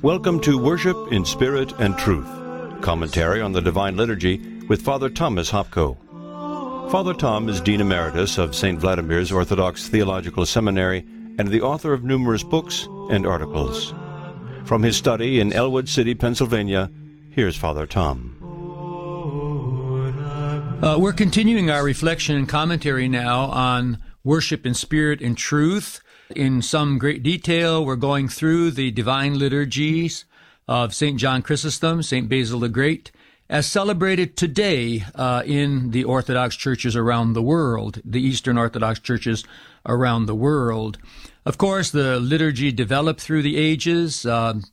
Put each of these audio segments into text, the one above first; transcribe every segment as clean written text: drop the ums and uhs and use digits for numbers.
Welcome to Worship in Spirit and Truth, commentary on the Divine Liturgy with Father Thomas Hopko. Father Tom is Dean Emeritus of St. Vladimir's Orthodox Theological Seminary and the author of numerous books and articles. From his study in Elwood City, Pennsylvania, here's Father Tom. We're continuing our reflection and commentary now on worship in spirit and truth. In some great detail, we're going through the divine liturgies of St. John Chrysostom, St. Basil the Great, as celebrated today in the Orthodox churches around the world, the Eastern Orthodox churches around the world. Of course, the liturgy developed through the ages.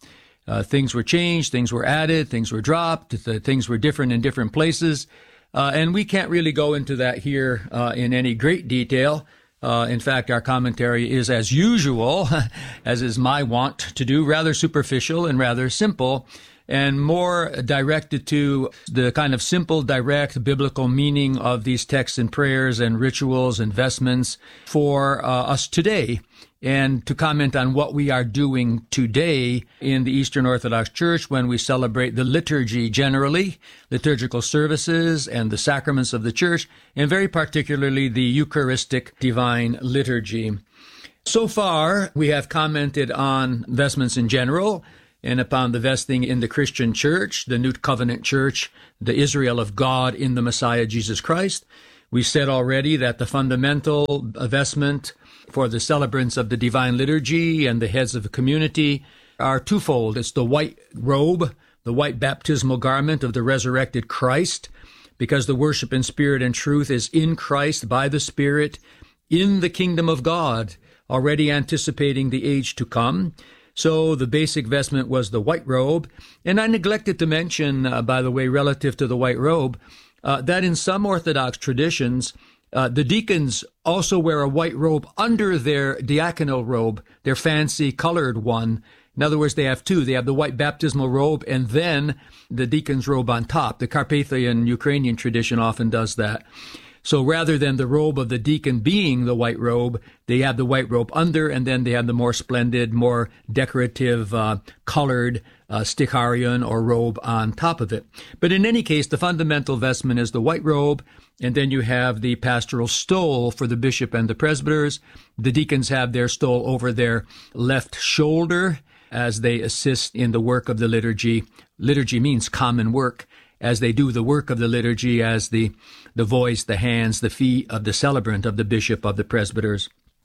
Things were changed, things were added, things were dropped, things were different in different places. And we can't really go into that here in any great detail. In fact, our commentary is, as usual, as is my wont to do, rather superficial and rather simple, and more directed to the kind of simple, direct biblical meaning of these texts and prayers and rituals and vestments for us today, and to comment on what we are doing today in the Eastern Orthodox Church when we celebrate the liturgy generally, liturgical services and the sacraments of the Church, and very particularly the Eucharistic Divine Liturgy. So far, we have commented on vestments in general and upon the vesting in the Christian Church, the New Covenant Church, the Israel of God in the Messiah Jesus Christ. We said already that the fundamental vestment for the celebrants of the Divine Liturgy and the heads of the community are twofold. It's the white robe, the white baptismal garment of the resurrected Christ, because the worship in spirit and truth is in Christ by the Spirit in the kingdom of God, already anticipating the age to come. So the basic vestment was the white robe. And I neglected to mention, by the way, relative to the white robe, that in some Orthodox traditions, the deacons also wear a white robe under their diaconal robe, their fancy colored one. In other words, they have two. They have the white baptismal robe and then the deacon's robe on top. The Carpathian Ukrainian tradition often does that. So rather than the robe of the deacon being the white robe, they have the white robe under, and then they have the more splendid, more decorative, colored sticharion or robe on top of it. But in any case, the fundamental vestment is the white robe, and then you have the pastoral stole for the bishop and the presbyters. The deacons have their stole over their left shoulder as they assist in the work of the liturgy. Liturgy means common work, as they do the work of the liturgy as the voice, the hands, the feet of the celebrant, of the bishop, of the presbyters.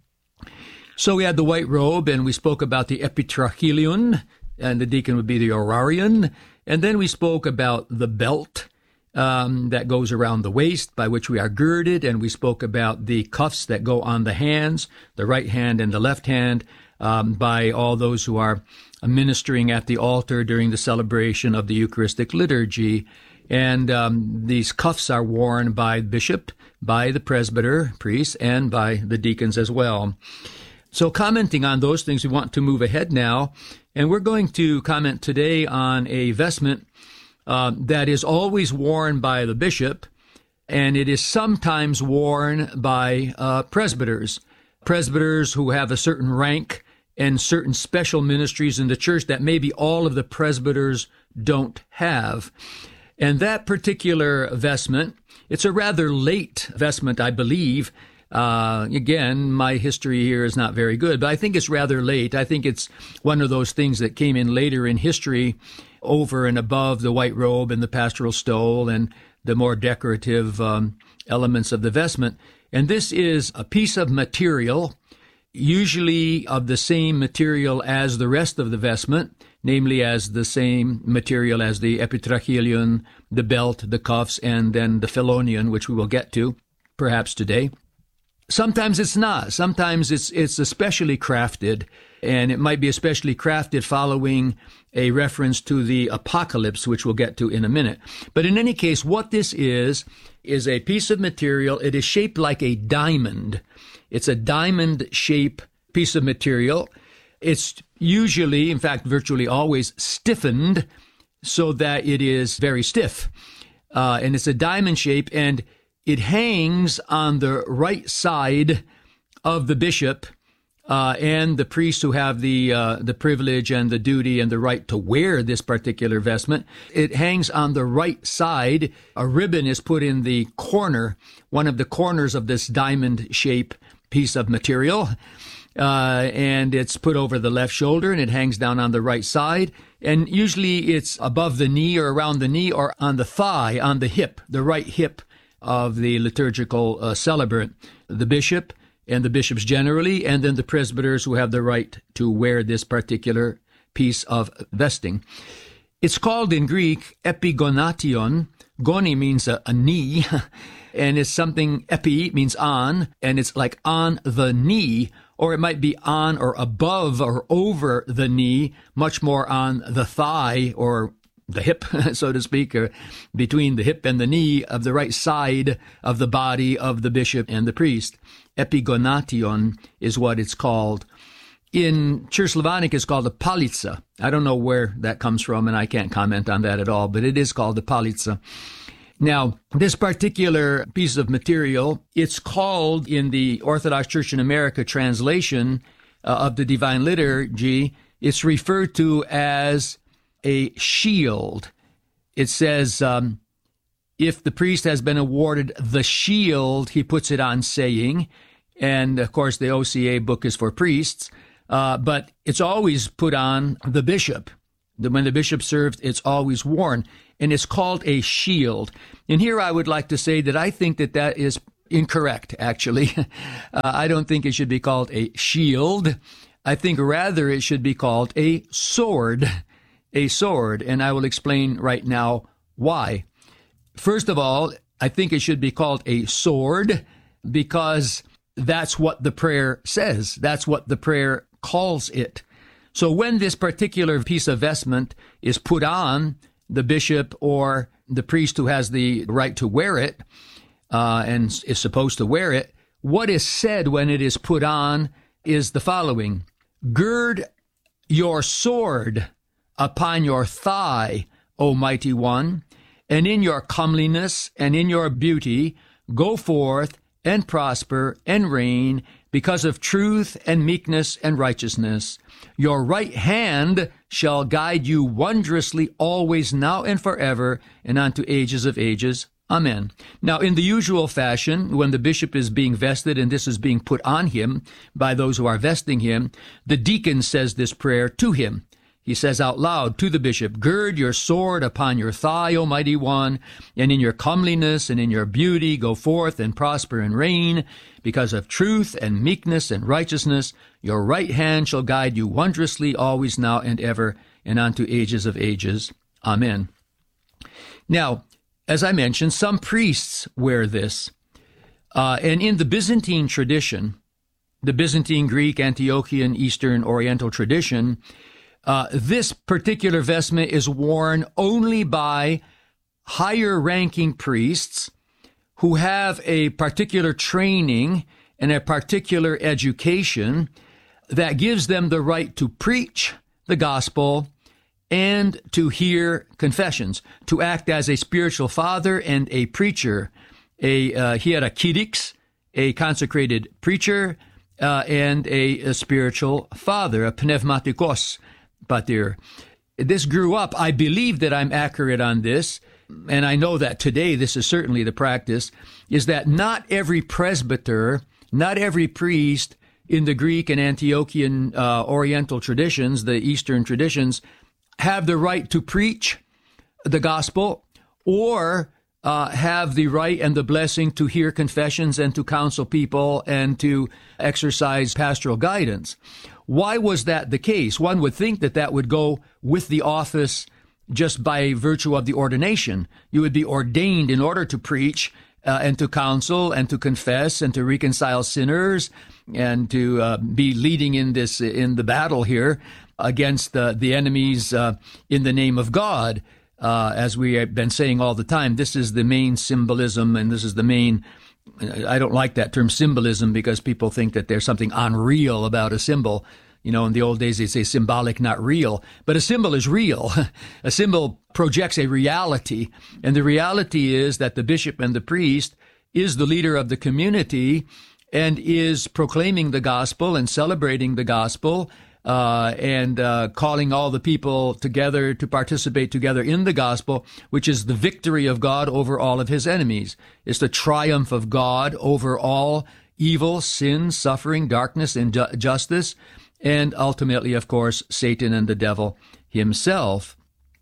So we had the white robe, and we spoke about the epitrachilion, and the deacon would be the orarion. And then we spoke about the belt that goes around the waist, by which we are girded, and we spoke about the cuffs that go on the hands, the right hand and the left hand, by all those who are ministering at the altar during the celebration of the Eucharistic liturgy. And these cuffs are worn by the bishop, by the presbyter, priest, and by the deacons as well. So commenting on those things, we want to move ahead now, and we're going to comment today on a vestment that is always worn by the bishop, and it is sometimes worn by presbyters who have a certain rank and certain special ministries in the church that maybe all of the presbyters don't have. And that particular vestment, it's a rather late vestment, I believe. Again, my history here is not very good, but I think it's rather late. I think it's one of those things that came in later in history over and above the white robe and the pastoral stole and the more decorative elements of the vestment. And this is a piece of material, usually of the same material as the rest of the vestment, namely as the same material as the epitrachilion, the belt, the cuffs, and then the phelonion, which we will get to perhaps today. Sometimes it's not. Sometimes it's especially crafted, and it might be especially crafted following a reference to the Apocalypse, which we'll get to in a minute. But in any case, what this is a piece of material. It is shaped like a diamond. It's a diamond-shaped piece of material. It's usually, in fact, virtually always stiffened so that it is very stiff. And it's a diamond shape, and it hangs on the right side of the bishop and the priests who have the privilege and the duty and the right to wear this particular vestment. It hangs on the right side. A ribbon is put in the corner, one of the corners of this diamond-shaped piece of material, and it's put over the left shoulder, and it hangs down on the right side. And usually it's above the knee or around the knee or on the thigh, on the hip, the right hip of the liturgical celebrant, the bishop, and the bishops generally, and then the presbyters who have the right to wear this particular piece of vesting. It's called in Greek epigonation. Goni means a knee, and it's something, epi means on, and it's like on the knee, or it might be on or above or over the knee, much more on the thigh or the hip, so to speak, or between the hip and the knee of the right side of the body of the bishop and the priest. Epigonation is what it's called. In Church Slavonic, it's called a palica. I don't know where that comes from, and I can't comment on that at all, but it is called a palica. Now, this particular piece of material, it's called in the Orthodox Church in America translation of the Divine Liturgy, it's referred to as a shield. It says, if the priest has been awarded the shield, he puts it on, saying, and of course the OCA book is for priests, but it's always put on the bishop. When the bishop serves, it's always worn, and it's called a shield. And here I would like to say that I think that that is incorrect, actually. I don't think it should be called a shield. I think rather it should be called a sword. A sword, and I will explain right now why. First of all, I think it should be called a sword because that's what the prayer says. That's what the prayer calls it. So when this particular piece of vestment is put on the bishop or the priest who has the right to wear it and is supposed to wear it, what is said when it is put on is the following: gird your sword upon your thigh, O mighty one, and in your comeliness and in your beauty go forth and prosper and reign because of truth and meekness and righteousness. Your right hand shall guide you wondrously always, now and forever, and unto ages of ages. Amen. Now, in the usual fashion, when the bishop is being vested and this is being put on him by those who are vesting him, the deacon says this prayer to him. He says out loud to the bishop, gird your sword upon your thigh, O mighty one, and in your comeliness and in your beauty go forth and prosper and reign. Because of truth and meekness and righteousness, your right hand shall guide you wondrously always, now and ever, and unto ages of ages. Amen. Now, as I mentioned, some priests wear this. And in the Byzantine tradition, the Byzantine, Greek, Antiochian, Eastern, Oriental tradition, this particular vestment is worn only by higher-ranking priests who have a particular training and a particular education that gives them the right to preach the gospel and to hear confessions, to act as a spiritual father and a preacher. He had a kyrix, a consecrated preacher, and a spiritual father, a pneumatikos pater. This grew up, I believe that I'm accurate on this, and I know that today this is certainly the practice, is that not every presbyter, not every priest in the Greek and Antiochian Oriental traditions, the Eastern traditions, have the right to preach the gospel or have the right and the blessing to hear confessions and to counsel people and to exercise pastoral guidance. Why was that the case? One would think that that would go with the office just by virtue of the ordination. You would be ordained in order to preach and to counsel and to confess and to reconcile sinners and to be leading in the battle here against the enemies in the name of God. As we have been saying all the time, this is the main symbolism, and this is the main, I don't like that term symbolism because people think that there's something unreal about a symbol. You know, in the old days, they say symbolic, not real. But a symbol is real. A symbol projects a reality. And the reality is that the bishop and the priest is the leader of the community, and is proclaiming the gospel and celebrating the gospel and calling all the people together to participate together in the gospel, which is the victory of God over all of his enemies. It's the triumph of God over all evil, sin, suffering, darkness, and injustice, and ultimately, of course, Satan and the devil himself.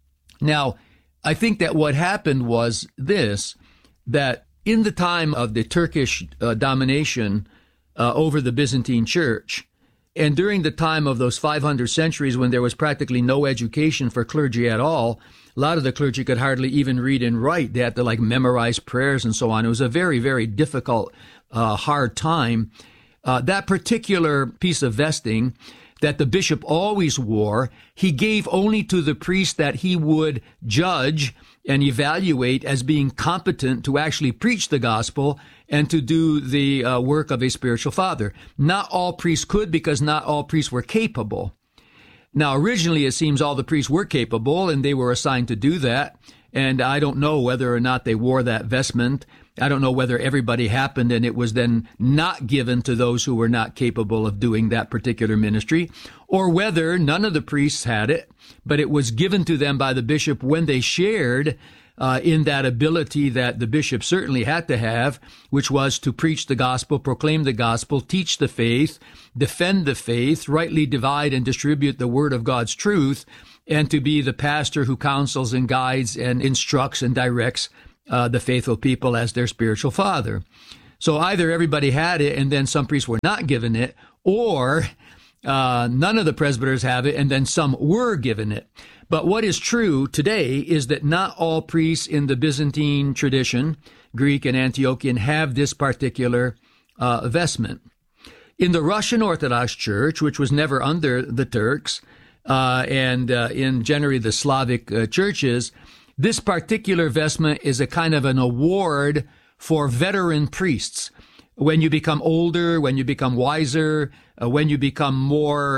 Now, I think that what happened was this, that in the time of the Turkish domination over the Byzantine Church, and during the time of those 500 centuries when there was practically no education for clergy at all, a lot of the clergy could hardly even read and write. They had to memorize prayers and so on. It was a very, very difficult, hard time. That particular piece of vesting that the bishop always wore, he gave only to the priest that he would judge and evaluate as being competent to actually preach the gospel and to do the work of a spiritual father. Not all priests could, because not all priests were capable. Now, originally, it seems all the priests were capable and they were assigned to do that. And I don't know whether or not they wore that vestment. I don't know whether everybody happened and it was then not given to those who were not capable of doing that particular ministry, or whether none of the priests had it, but it was given to them by the bishop when they shared in that ability that the bishop certainly had to have, which was to preach the gospel, proclaim the gospel, teach the faith, defend the faith, rightly divide and distribute the word of God's truth, and to be the pastor who counsels and guides and instructs and directs the faithful people as their spiritual father. So either everybody had it and then some priests were not given it, or none of the presbyters have it and then some were given it. But what is true today is that not all priests in the Byzantine tradition, Greek and Antiochian, have this particular vestment. In the Russian Orthodox Church, which was never under the Turks, and in generally the Slavic churches, this particular vestment is a kind of an award for veteran priests. When you become older, when you become wiser, when you become more,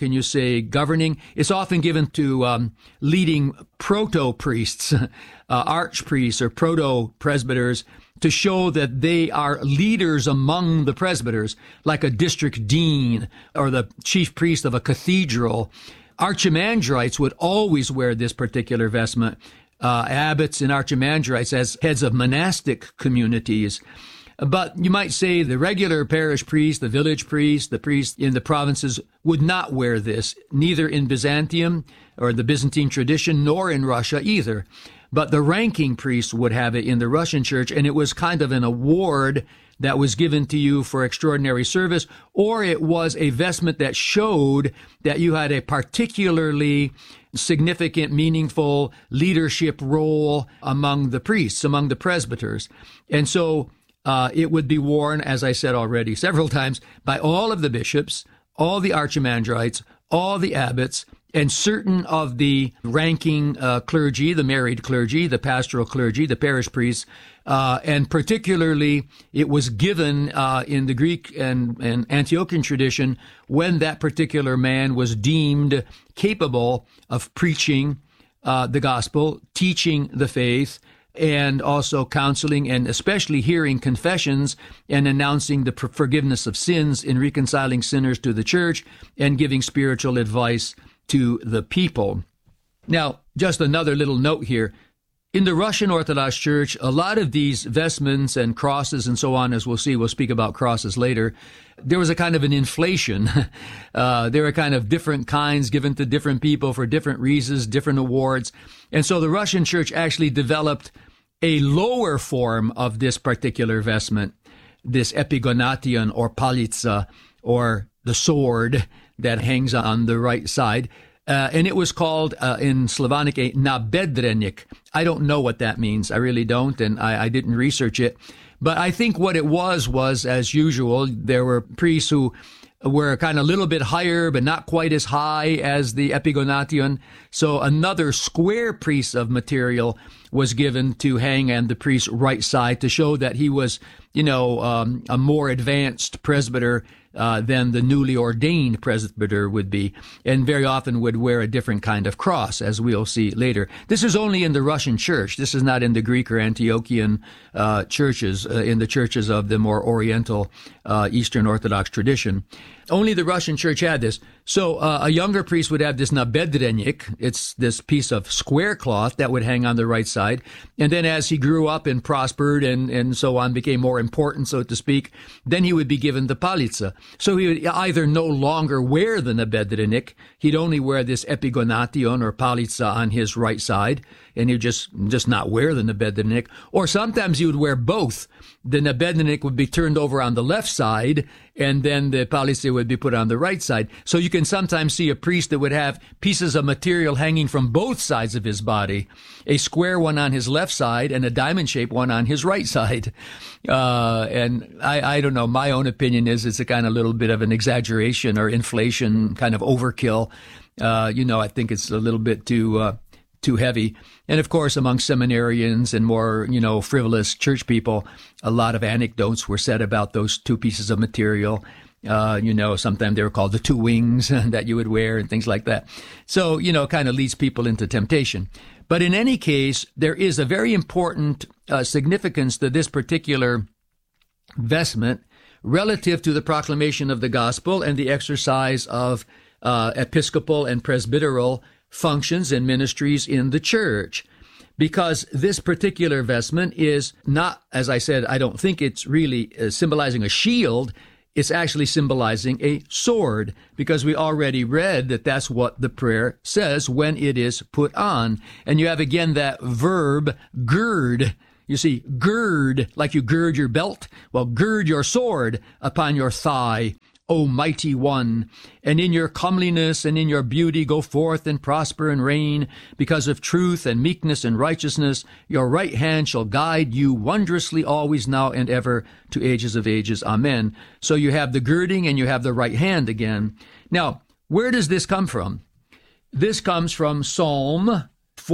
governing, it's often given to leading proto-priests, archpriests or proto-presbyters, to show that they are leaders among the presbyters, like a district dean or the chief priest of a cathedral. Archimandrites would always wear this particular vestment. Abbots and archimandrites as heads of monastic communities. But you might say the regular parish priest, the village priest, the priest in the provinces would not wear this, neither in Byzantium or the Byzantine tradition, nor in Russia either. But the ranking priests would have it in the Russian church, and it was kind of an award that was given to you for extraordinary service, or it was a vestment that showed that you had a particularly significant, meaningful leadership role among the priests, among the presbyters. And so it would be worn, as I said already several times, by all of the bishops, all the archimandrites, all the abbots, and certain of the ranking clergy, the married clergy, the pastoral clergy, the parish priests, and particularly it was given in the Greek and Antiochian tradition when that particular man was deemed capable of preaching the gospel, teaching the faith, and also counseling and especially hearing confessions and announcing the forgiveness of sins in reconciling sinners to the church and giving spiritual advice to the people. Now, just another little note here. In the Russian Orthodox Church, a lot of these vestments and crosses and so on, as we'll see, we'll speak about crosses later, there was a kind of an inflation. There were kind of different kinds given to different people for different reasons, different awards. And so the Russian Church actually developed a lower form of this particular vestment, this epigonation or palitsa, or the sword that hangs on the right side. And it was called, in Slavonic, a nabedrenik. I don't know what that means. I really don't, and I didn't research it. But I think what it was, as usual, there were priests who were kind of a little bit higher, but not quite as high as the epigonation. So another square piece of material was given to hang on the priest's right side to show that he was, a more advanced presbyter than the newly ordained presbyter would be, and very often would wear a different kind of cross, as we'll see later. This is only in the Russian church. This is not in the Greek or Antiochian churches, in the churches of the more Oriental Eastern Orthodox tradition. Only the Russian church had this. So a younger priest would have this nabedrennik. It's this piece of square cloth that would hang on the right side. And then as he grew up and prospered and so on, became more important, so to speak, then he would be given the palitza. So he would either no longer wear the nabedrennik, he'd only wear this epigonation or palitza on his right side, and he'd just not wear the nabedrennik. Or sometimes he would wear both. The nabedrennik would be turned over on the left side, and then the palitza would be put on the right side. So you can sometimes see a priest that would have pieces of material hanging from both sides of his body, a square one on his left side and a diamond-shaped one on his right side. And I don't know, my own opinion is it's a kind of little bit of an exaggeration or inflation, kind of overkill. I think it's a little bit too heavy. And of course, among seminarians and more, frivolous church people, a lot of anecdotes were said about those two pieces of material. Sometimes they were called the two wings that you would wear and things like that. So, kind of leads people into temptation. But in any case, there is a very important significance to this particular vestment relative to the proclamation of the gospel and the exercise of episcopal and presbyteral functions and ministries in the church. Because this particular vestment is not, as I said, I don't think it's really symbolizing a shield. It's actually symbolizing a sword, because we already read that that's what the prayer says when it is put on. And you have again that verb, gird. You see, gird, like you gird your belt. Well, gird your sword upon your thigh, O mighty one, and in your comeliness and in your beauty go forth and prosper and reign. Because of truth and meekness and righteousness, your right hand shall guide you wondrously always, now and ever, to ages of ages. Amen. So you have the girding and you have the right hand again. Now, where does this come from? This comes from Psalm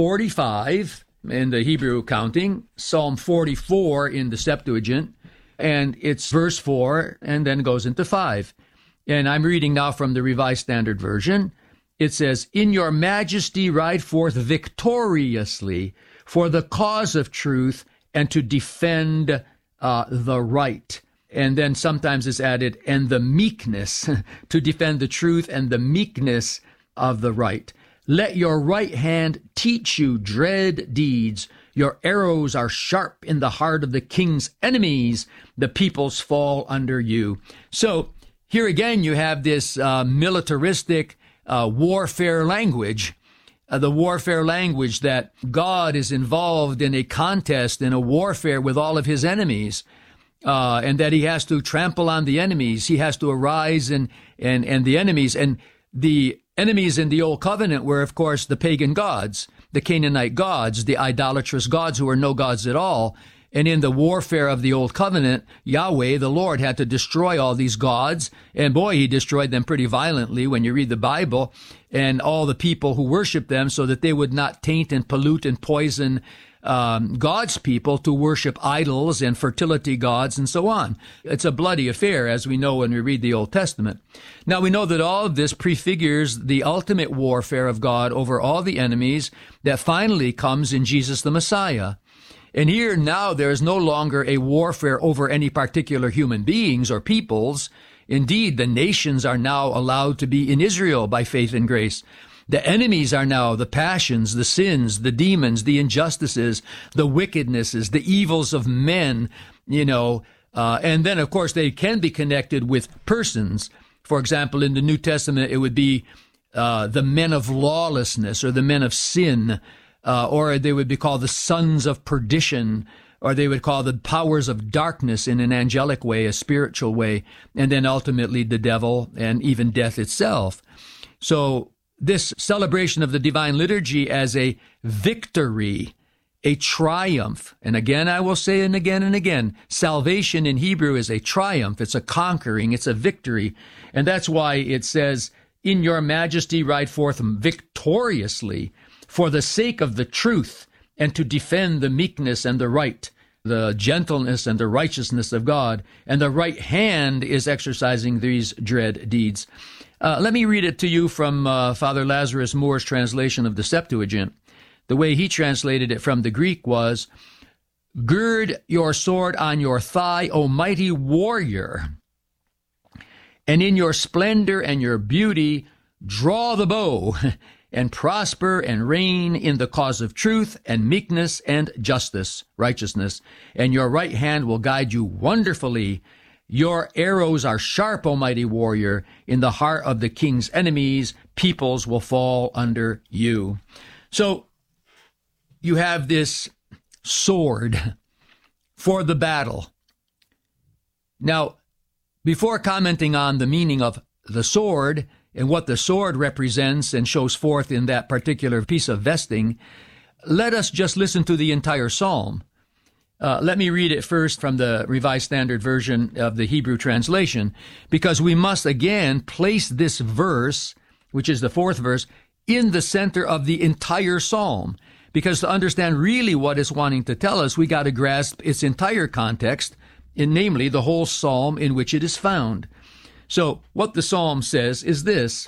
45 in the Hebrew counting, Psalm 44 in the Septuagint, and it's verse 4 and then goes into 5. And I'm reading now from the Revised Standard Version. It says, in your majesty ride forth victoriously for the cause of truth and to defend the right. And then sometimes it's added, and the meekness, to defend the truth and the meekness of the right. Let your right hand teach you dread deeds. Your arrows are sharp in the heart of the king's enemies. The peoples fall under you. So here again, you have this militaristic warfare language, the warfare language that God is involved in a contest, in a warfare with all of his enemies, and that he has to trample on the enemies. He has to arise and the enemies. And the enemies in the Old Covenant were, of course, the pagan gods, the Canaanite gods, the idolatrous gods who were no gods at all. And in the warfare of the Old Covenant, Yahweh, the Lord, had to destroy all these gods. And boy, he destroyed them pretty violently when you read the Bible, and all the people who worshiped them, so that they would not taint and pollute and poison God's people to worship idols and fertility gods and so on. It's a bloody affair, as we know when we read the Old Testament. Now, we know that all of this prefigures the ultimate warfare of God over all the enemies that finally comes in Jesus the Messiah. And here now there is no longer a warfare over any particular human beings or peoples. Indeed, the nations are now allowed to be in Israel by faith and grace. The enemies are now the passions, the sins, the demons, the injustices, the wickednesses, the evils of men, and then, of course, they can be connected with persons. For example, in the New Testament, it would be the men of lawlessness or the men of sin, or they would be called the sons of perdition, or they would call the powers of darkness in an angelic way, a spiritual way, and then ultimately the devil and even death itself. So this celebration of the divine liturgy as a victory, a triumph, and again I will say and again, salvation in Hebrew is a triumph, it's a conquering, it's a victory, and that's why it says, in your majesty ride forth victoriously for the sake of the truth and to defend the meekness and the right. the gentleness and the righteousness of God, and the right hand is exercising these dread deeds. Let me read it to you from Father Lazarus Moore's translation of the Septuagint. The way he translated it from the Greek was, "Gird your sword on your thigh, O mighty warrior, and in your splendor and your beauty draw the bow, and prosper and reign in the cause of truth and meekness and justice," righteousness, "and your right hand will guide you wonderfully. Your arrows are sharp, O mighty warrior. In the heart of the king's enemies, peoples will fall under you." So you have this sword for the battle. Now, before commenting on the meaning of the sword and what the sword represents and shows forth in that particular piece of vesting, let us just listen to the entire psalm. Let me read it first from the Revised Standard Version of the Hebrew translation, because we must again place this verse, which is the fourth verse, in the center of the entire psalm. Because to understand really what it's wanting to tell us, we got to grasp its entire context, namely the whole psalm in which it is found. So what the psalm says is this: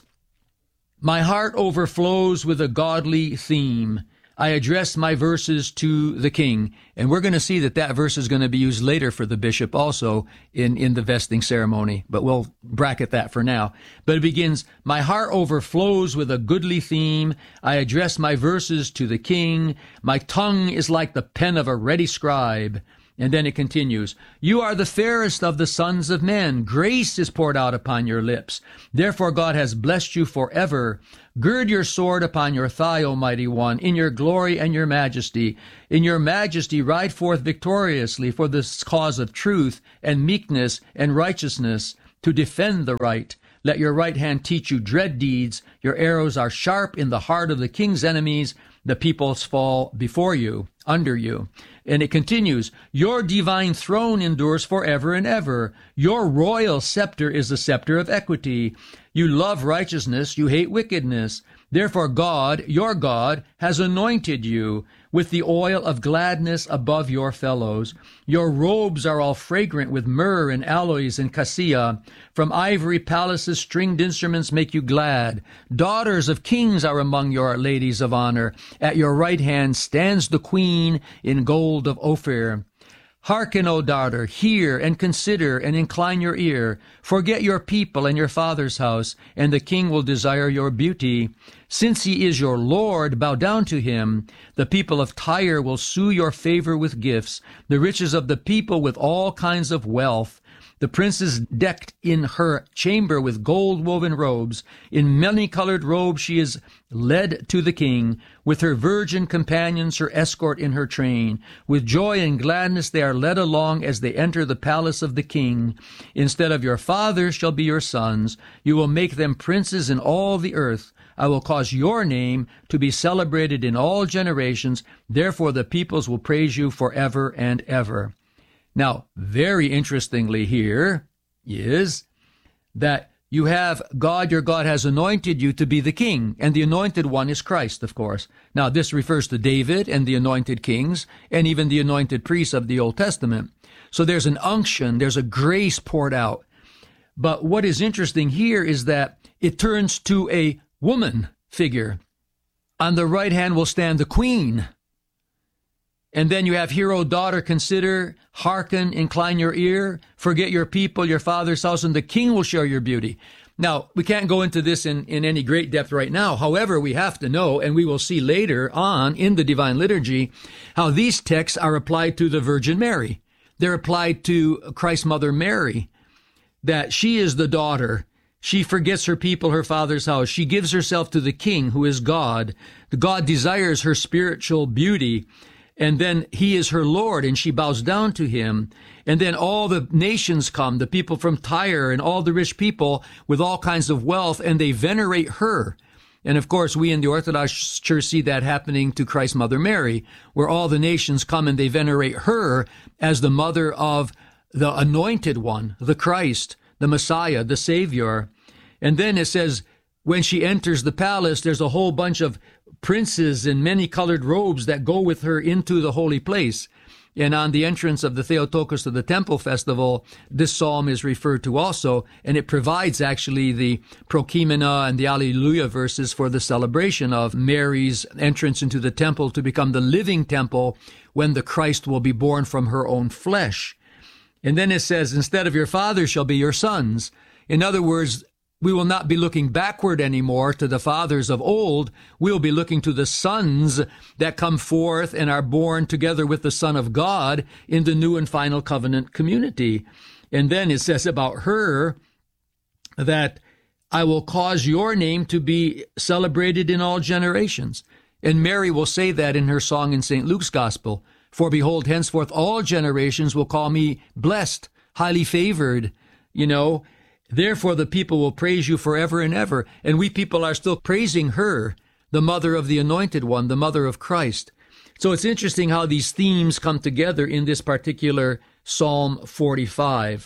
"My heart overflows with a godly theme. I address my verses to the king." And we're going to see that that verse is going to be used later for the bishop also in the vesting ceremony, but we'll bracket that for now. But it begins, "My heart overflows with a goodly theme. I address my verses to the king. My tongue is like the pen of a ready scribe." And then it continues, "You are the fairest of the sons of men. Grace is poured out upon your lips. Therefore God has blessed you forever. Gird your sword upon your thigh, O mighty one, in your glory and your majesty. In your majesty ride forth victoriously for the cause of truth and meekness and righteousness, to defend the right. Let your right hand teach you dread deeds. Your arrows are sharp in the heart of the king's enemies. The peoples fall before you, under you." And it continues, "Your divine throne endures forever and ever. Your royal scepter is the scepter of equity. You love righteousness, you hate wickedness. Therefore God, your God, has anointed you with the oil of gladness above your fellows. Your robes are all fragrant with myrrh and aloes and cassia. From ivory palaces stringed instruments make you glad. Daughters of kings are among your ladies of honor. At your right hand stands the queen in gold of Ophir. Hearken, O daughter, hear and consider and incline your ear. Forget your people and your father's house, and the king will desire your beauty. Since he is your Lord, bow down to him. The people of Tyre will sue your favor with gifts, the riches of the people with all kinds of wealth. The princess decked in her chamber with gold-woven robes. In many-colored robes she is led to the king, with her virgin companions, her escort in her train. With joy and gladness they are led along as they enter the palace of the king. Instead of your fathers shall be your sons. You will make them princes in all the earth. I will cause your name to be celebrated in all generations. Therefore the peoples will praise you forever and ever." Now, very interestingly here is that you have God, your God has anointed you to be the king, and the anointed one is Christ, of course. Now, this refers to David and the anointed kings, and even the anointed priests of the Old Testament. So there's an unction, there's a grace poured out. But what is interesting here is that it turns to a woman figure. On the right hand will stand the queen. And then you have, "Hear, O daughter, consider, hearken, incline your ear, forget your people, your father's house, and the king will share your beauty." Now, we can't go into this in any great depth right now. However, we have to know, and we will see later on in the Divine Liturgy, how these texts are applied to the Virgin Mary. They're applied to Christ's mother Mary, that she is the daughter. She forgets her people, her father's house. She gives herself to the king, who is God. God desires her spiritual beauty. And then he is her Lord, and she bows down to him. And then all the nations come, the people from Tyre and all the rich people with all kinds of wealth, and they venerate her. And of course, we in the Orthodox Church see that happening to Christ's mother Mary, where all the nations come and they venerate her as the mother of the anointed one, the Christ, the Messiah, the Savior. And then it says, when she enters the palace, there's a whole bunch of princes in many colored robes that go with her into the holy place. And on the entrance of the Theotokos to the Temple Festival, this psalm is referred to also, and it provides actually the Prokimena and the Alleluia verses for the celebration of Mary's entrance into the temple to become the living temple when the Christ will be born from her own flesh. And then it says, instead of your fathers shall be your sons. In other words, we will not be looking backward anymore to the fathers of old. We will be looking to the sons that come forth and are born together with the Son of God in the new and final covenant community. And then it says about her that I will cause your name to be celebrated in all generations. And Mary will say that in her song in St. Luke's Gospel. For behold, henceforth all generations will call me blessed, highly favored, Therefore, the people will praise you forever and ever. And we people are still praising her, the mother of the Anointed One, the mother of Christ. So it's interesting how these themes come together in this particular Psalm 45,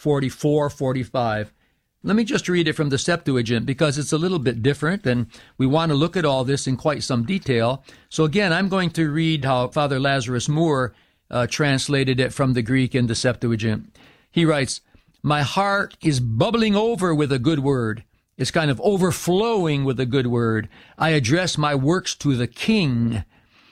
44, 45. Let me just read it from the Septuagint because it's a little bit different, and we want to look at all this in quite some detail. So again, I'm going to read how Father Lazarus Moore translated it from the Greek in the Septuagint. He writes, my heart is bubbling over with a good word. It's kind of overflowing with a good word. I address my works to the King.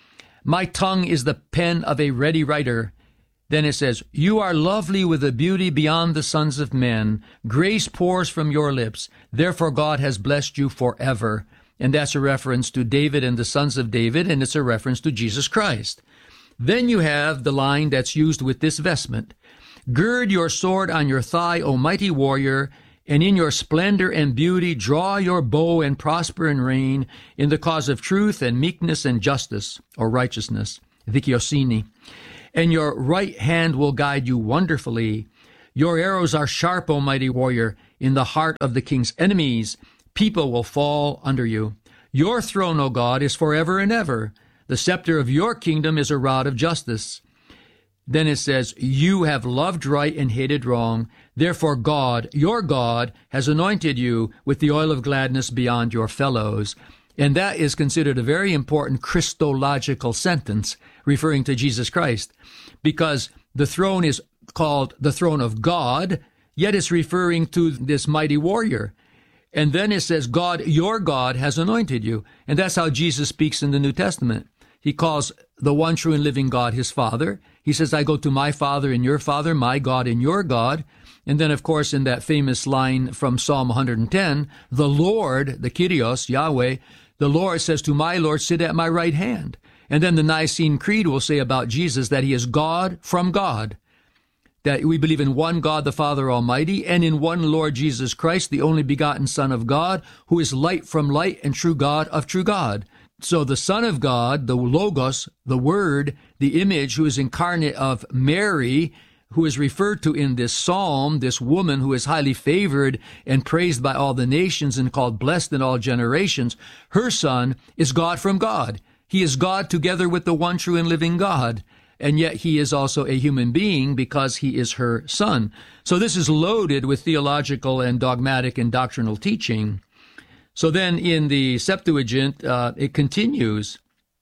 My tongue is the pen of a ready writer. Then it says, you are lovely with a beauty beyond the sons of men. Grace pours from your lips. Therefore God has blessed you forever. And that's a reference to David and the sons of David, and it's a reference to Jesus Christ. Then you have the line that's used with this vestment. Gird your sword on your thigh, O mighty warrior, and in your splendor and beauty draw your bow and prosper and reign in the cause of truth and meekness and justice, or righteousness, δικαιοσύνη. And your right hand will guide you wonderfully. Your arrows are sharp, O mighty warrior, in the heart of the king's enemies. People will fall under you. Your throne, O God, is forever and ever. The scepter of your kingdom is a rod of justice. Then it says, you have loved right and hated wrong. Therefore God, your God, has anointed you with the oil of gladness beyond your fellows. And that is considered a very important Christological sentence referring to Jesus Christ, because the throne is called the throne of God, yet it's referring to this mighty warrior. And then it says, God, your God, has anointed you. And that's how Jesus speaks in the New Testament. He calls the one true and living God his Father. He says, I go to my Father and your Father, my God and your God. And then, of course, in that famous line from Psalm 110, the Lord, the Kyrios, Yahweh, the Lord says to my Lord, sit at my right hand. And then the Nicene Creed will say about Jesus that he is God from God, that we believe in one God, the Father Almighty, and in one Lord Jesus Christ, the only begotten Son of God, who is light from light and true God of true God. So the Son of God, the Logos, the Word, the image who is incarnate of Mary, who is referred to in this psalm, this woman who is highly favored and praised by all the nations and called blessed in all generations, her Son is God from God. He is God together with the one true and living God. And yet he is also a human being because he is her Son. So this is loaded with theological and dogmatic and doctrinal teaching. So then in the Septuagint, it continues,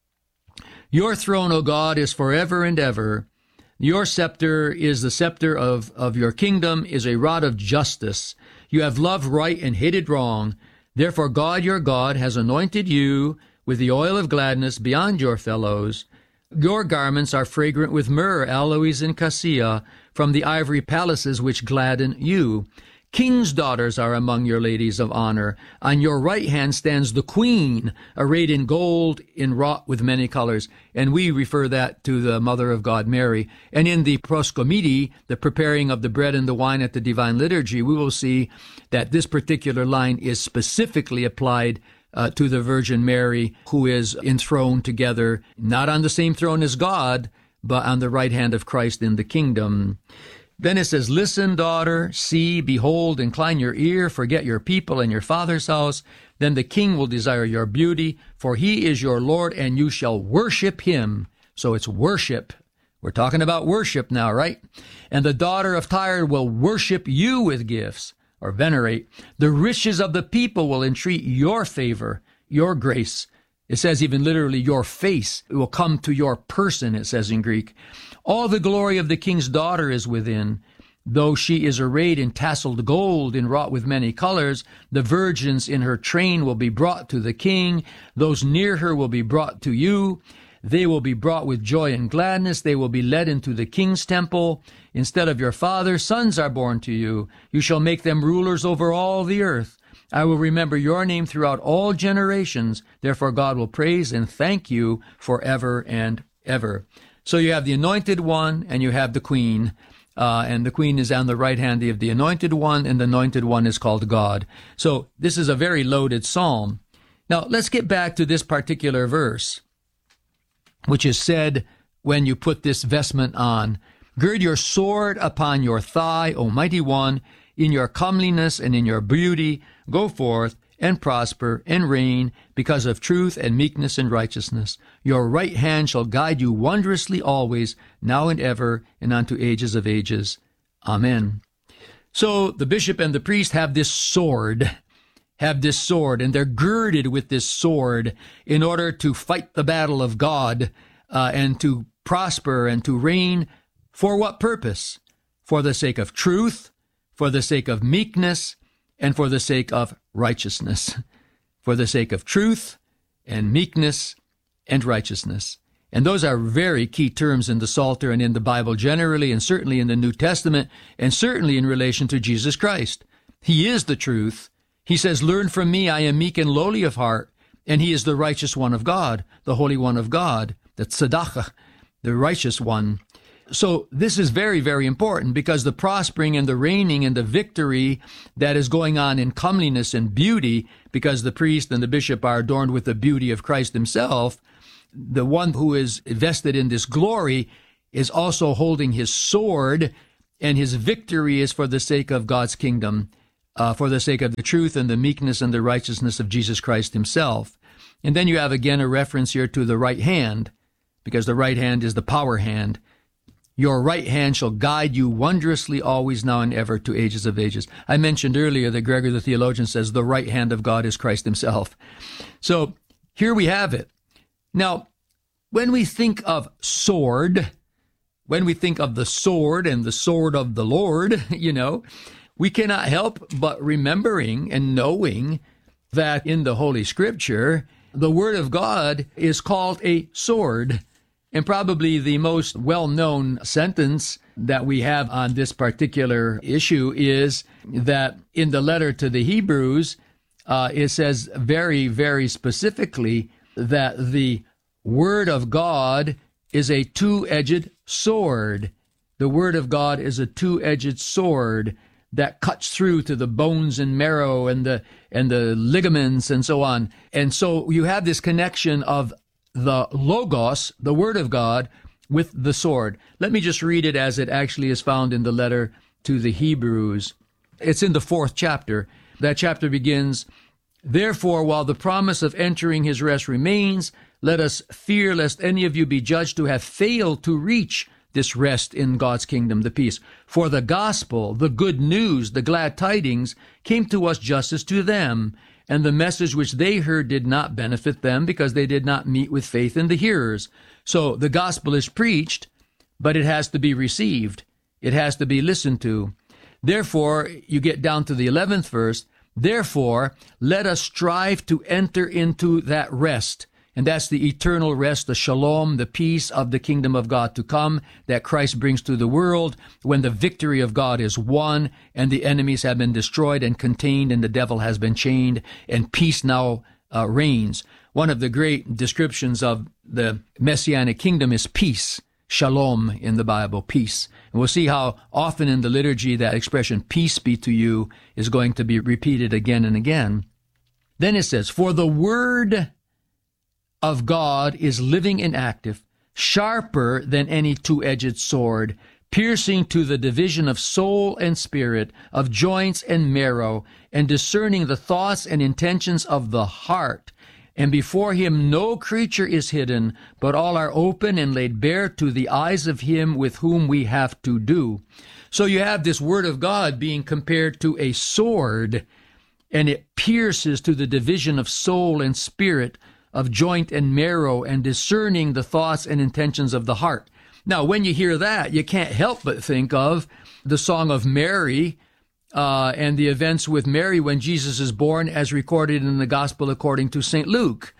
your throne, O God, is forever and ever. Your scepter is the scepter of your kingdom, is a rod of justice. You have loved right and hated wrong. Therefore God, your God, has anointed you with the oil of gladness beyond your fellows. Your garments are fragrant with myrrh, aloes, and cassia from the ivory palaces which gladden you. King's daughters are among your ladies of honor. On your right hand stands the queen, arrayed in gold, inwrought with many colors. And we refer that to the Mother of God, Mary. And in the proskomidi, the preparing of the bread and the wine at the Divine Liturgy, we will see that this particular line is specifically applied to the Virgin Mary, who is enthroned together, not on the same throne as God, but on the right hand of Christ in the kingdom. Then it says, listen, daughter, see, behold, incline your ear, forget your people and your father's house. Then the king will desire your beauty, for he is your Lord, and you shall worship him. So it's worship. We're talking about worship now, right? And the daughter of Tyre will worship you with gifts, or venerate. The riches of the people will entreat your favor, your grace. It says even literally, your face will come to your person, it says in Greek. All the glory of the king's daughter is within. Though she is arrayed in tasseled gold and wrought with many colors, the virgins in her train will be brought to the king. Those near her will be brought to you. They will be brought with joy and gladness. They will be led into the king's temple. Instead of your father, sons are born to you. You shall make them rulers over all the earth. I will remember your name throughout all generations. Therefore God will praise and thank you forever and ever. So you have the anointed one and you have the queen. And the queen is on the right hand of the anointed one, and the anointed one is called God. So this is a very loaded psalm. Now let's get back to this particular verse, which is said when you put this vestment on. Gird your sword upon your thigh, O mighty one. In your comeliness and in your beauty, go forth and prosper and reign because of truth and meekness and righteousness. Your right hand shall guide you wondrously always, now and ever, and unto ages of ages. Amen. So the bishop and the priest have this sword, and they're girded with this sword in order to fight the battle of God and to prosper and to reign. For what purpose? For the sake of truth, for the sake of meekness, and for the sake of righteousness. For the sake of truth and meekness and righteousness. And those are very key terms in the Psalter and in the Bible generally, and certainly in the New Testament, and certainly in relation to Jesus Christ. He is the truth. He says, learn from me, I am meek and lowly of heart, and he is the righteous one of God, the Holy One of God, the Tzedakah, the righteous one. So this is very, very important, because the prospering and the reigning and the victory that is going on in comeliness and beauty, because the priest and the bishop are adorned with the beauty of Christ himself, the one who is vested in this glory is also holding his sword, and his victory is for the sake of God's kingdom, for the sake of the truth and the meekness and the righteousness of Jesus Christ himself. And then you have again a reference here to the right hand, because the right hand is the power hand. Your right hand shall guide you wondrously always, now and ever, to ages of ages. I mentioned earlier that Gregor the theologian says the right hand of God is Christ himself. So here we have it. Now, when we think of sword, when we think of the sword and the sword of the Lord, we cannot help but remembering and knowing that in the Holy Scripture, the Word of God is called a sword. And probably the most well-known sentence that we have on this particular issue is that in the letter to the Hebrews, it says very, very specifically that the Word of God is a two-edged sword. The Word of God is a two-edged sword that cuts through to the bones and marrow and the ligaments and so on. And so you have this connection of the Logos, the Word of God, with the sword. Let me just read it as it actually is found in the letter to the Hebrews. It's in the 4th chapter. That chapter begins, therefore, while the promise of entering his rest remains, let us fear lest any of you be judged to have failed to reach this rest in God's kingdom, the peace. For the gospel, the good news, the glad tidings, came to us just as to them. And the message which they heard did not benefit them because they did not meet with faith in the hearers. So the gospel is preached, but it has to be received. It has to be listened to. Therefore, you get down to the 11th verse, therefore, let us strive to enter into that rest. And that's the eternal rest, the shalom, the peace of the kingdom of God to come that Christ brings to the world when the victory of God is won and the enemies have been destroyed and contained and the devil has been chained and peace now reigns. One of the great descriptions of the Messianic kingdom is peace, shalom in the Bible, peace. And we'll see how often in the liturgy that expression, peace be to you, is going to be repeated again and again. Then it says, for the word of God is living and active, sharper than any two-edged sword, piercing to the division of soul and spirit, of joints and marrow, and discerning the thoughts and intentions of the heart. And before him no creature is hidden, but all are open and laid bare to the eyes of him with whom we have to do. So you have this word of God being compared to a sword, and it pierces to the division of soul and spirit, of joint and marrow, and discerning the thoughts and intentions of the heart. Now, when you hear that, you can't help but think of the Song of Mary and the events with Mary when Jesus is born, as recorded in the Gospel according to St. Luke.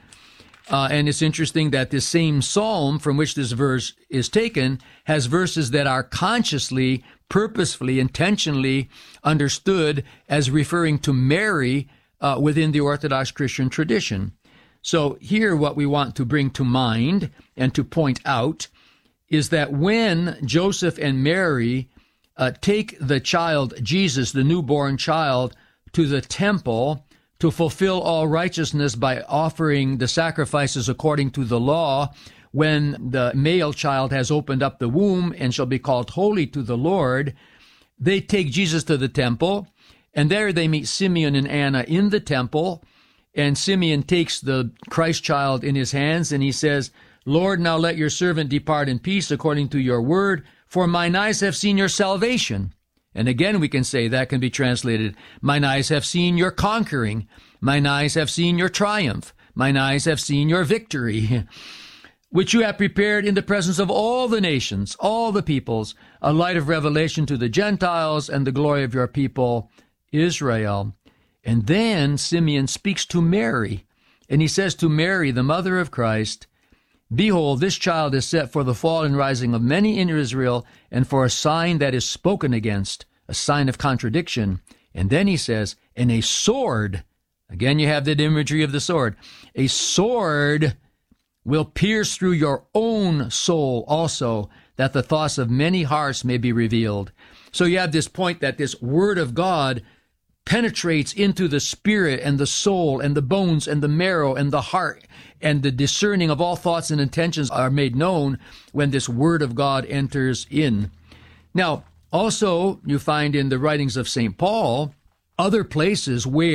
And it's interesting that this same psalm from which this verse is taken has verses that are consciously, purposefully, intentionally understood as referring to Mary within the Orthodox Christian tradition. So here what we want to bring to mind and to point out is that when Joseph and Mary take the child Jesus, the newborn child, to the temple to fulfill all righteousness by offering the sacrifices according to the law, when the male child has opened up the womb and shall be called holy to the Lord, they take Jesus to the temple, and there they meet Simeon and Anna in the temple, and Simeon takes the Christ child in his hands, and he says, Lord, now let your servant depart in peace according to your word, for mine eyes have seen your salvation. And again, we can say that can be translated, mine eyes have seen your conquering. Mine eyes have seen your triumph. Mine eyes have seen your victory, which you have prepared in the presence of all the nations, all the peoples, a light of revelation to the Gentiles and the glory of your people, Israel. And then Simeon speaks to Mary, and he says to Mary, the mother of Christ, Behold, this child is set for the fall and rising of many in Israel, and for a sign that is spoken against, a sign of contradiction. And then he says, and a sword, again you have that imagery of the sword, a sword will pierce through your own soul also, that the thoughts of many hearts may be revealed. So you have this point that this word of God penetrates into the spirit and the soul and the bones and the marrow and the heart, and the discerning of all thoughts and intentions are made known when this word of God enters in. Now, also, you find in the writings of St. Paul other places where